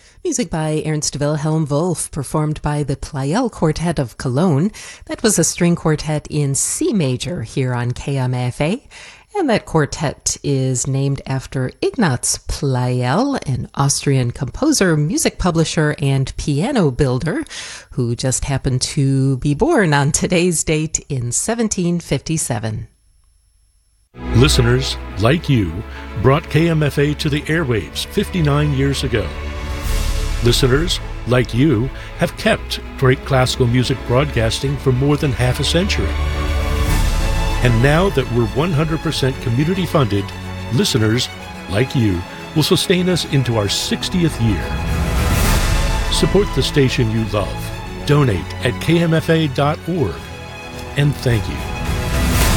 Music by Ernst Wilhelm Wolff, performed by the Pleyel Quartet of Cologne. That was a string quartet in C major here on KMFA. And that quartet is named after Ignaz Pleyel, an Austrian composer, music publisher, and piano builder, who just happened to be born on today's date in 1757. Listeners like you brought KMFA to the airwaves 59 years ago. Listeners like you have kept great classical music broadcasting for more than half a century. And now that we're 100% community funded, listeners like you will sustain us into our 60th year. Support the station you love. Donate at kmfa.org. And thank you.